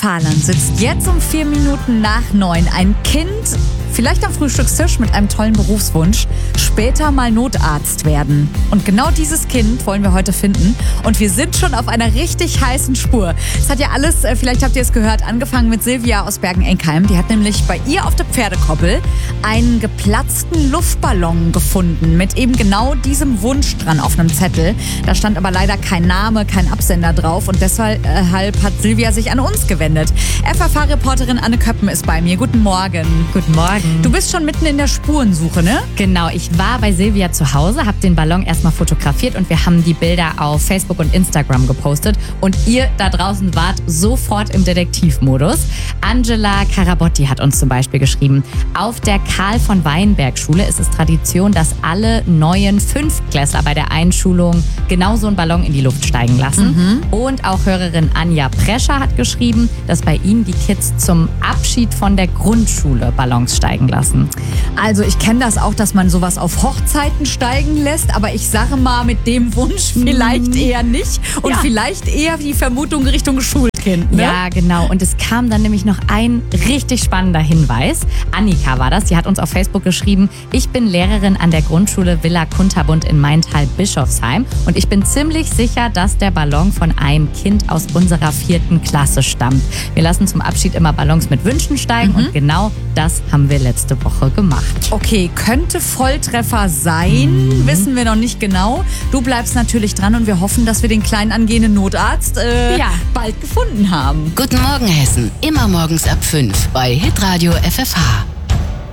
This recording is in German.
Westfalen sitzt jetzt um 4 Minuten nach 9 ein Kind, vielleicht am Frühstückstisch mit einem tollen Berufswunsch, später mal Notarzt werden. Und genau dieses Kind wollen wir heute finden. Und wir sind schon auf einer richtig heißen Spur. Es hat ja alles, vielleicht habt ihr es gehört, angefangen mit Silvia aus Bergen-Enkheim. Die hat nämlich bei ihr auf der Pferdekoppel einen geplatzten Luftballon gefunden mit eben genau diesem Wunsch dran auf einem Zettel. Da stand aber leider kein Name, kein Absender drauf und deshalb hat Silvia sich an uns gewendet. FFH-Reporterin Anne Köppen ist bei mir. Guten Morgen. Guten Morgen. Du bist schon mitten in der Spurensuche, ne? Genau, ich war bei Silvia zu Hause, habe den Ballon erstmal fotografiert und wir haben die Bilder auf Facebook und Instagram gepostet. Und ihr da draußen wart sofort im Detektivmodus. Angela Carabotti hat uns zum Beispiel geschrieben, auf der Karl-von-Weinberg-Schule ist es Tradition, dass alle neuen Fünftklässler bei der Einschulung genau so einen Ballon in die Luft steigen lassen. Und auch Hörerin Anja Prescher hat geschrieben, dass bei ihnen die Kids zum Abschied von der Grundschule Ballons steigen lassen. Also ich kenne das auch, dass man sowas auf Hochzeiten steigen lässt, aber ich sage mal mit dem Wunsch vielleicht eher nicht und vielleicht eher die Vermutung Richtung Schulkind. Ne? Ja, genau. Und es kam dann nämlich noch ein richtig spannender Hinweis. Annika war das, die hat uns auf Facebook geschrieben, ich bin Lehrerin an der Grundschule Villa Kunterbund in Maintal-Bischofsheim und ich bin ziemlich sicher, dass der Ballon von einem Kind aus unserer 4. Klasse stammt. Wir lassen zum Abschied immer Ballons mit Wünschen steigen und genau das haben wir letzte Woche gemacht. Okay, könnte Volltreffer sein, wissen wir noch nicht genau. Du bleibst natürlich dran und wir hoffen, dass wir den kleinen angehenden Notarzt bald gefunden haben. Guten Morgen Hessen, immer morgens ab 5 bei Hitradio FFH.